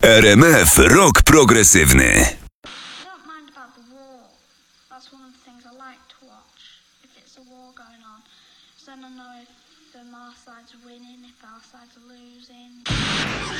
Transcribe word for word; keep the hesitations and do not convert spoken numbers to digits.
R M F Rock Progresywny. I don't mind about the war. That's one of the things I like to watch. If it's a war going on, so then I know if the our side's winning, if our side's losing.